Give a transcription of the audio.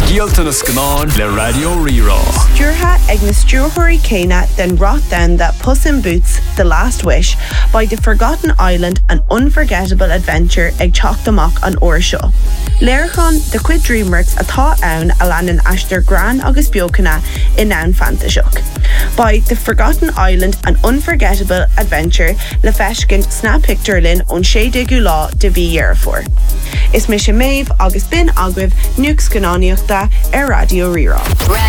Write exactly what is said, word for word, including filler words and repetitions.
Díalta na scanán le Radio Rirá. Stúrtha ag na stúrthirí céine den rot down that Puss in Boots, The Last Wish by The Forgotten Island, an unforgettable adventure ag teacht amach an uair seo. Léirchan de chuid DreamWorks atá ann a leanan aistear gran agus beocanna in ann fantaseach. By The Forgotten Island, an unforgettable adventure le feiscint sna picturelinn ón séideagú lá de bhí dhearfór. Is mis sé méibh agus bin agribh nuac scannáíochta ar Radio Rirá.